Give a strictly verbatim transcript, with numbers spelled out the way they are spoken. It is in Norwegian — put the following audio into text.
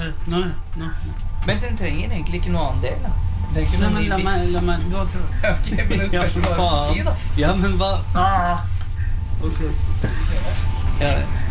Nå, nå. Men den trenger egentlig ikke noe annen del, da. Det er ikke Nei, noe men ny la bit. meg, la meg, du har klart. Ok, men det spørs hva du skal si, da. Ja, men hva? Ah. Ok. Ja,